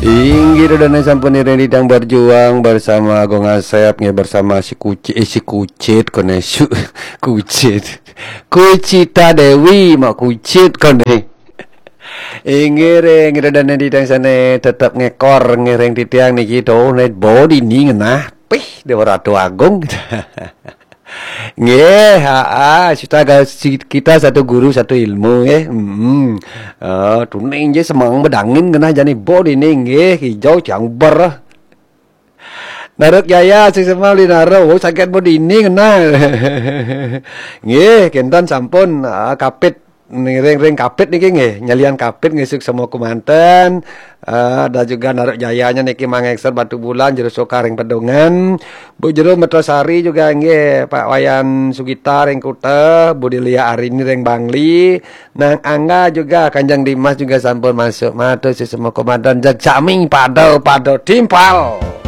Inggih dan sampun didang berjuang bersama Agung Asep nge bersama si kucit kone su kucit Kucita Dewi mak kucit kone. Inggih dan didang sana tetap ngekor ngereng titiang niki to net body ning nah pih de Ratu Agung. Nggih, kita satu guru satu ilmu nggih. Tuning je semang bedangin kena jani body ning nggih hijau jangber. Naruk jaya si semal di naro sakit body ning kena. Nggih, kentan sampun kapit ring kapit niki nggih, nyalian kapit ngisuk semua kumanten. Dan juga naruh jayanya niki mangekser batu bulan jero sokaring pedongan Bu jero Metrosari juga nggih Pak Wayan Sugita ring Kuta Bu Delia Arini ring Bangli nang Angga juga Kanjeng Dimas juga sampun masuk matur si semua komandan jag jaming pado timpal.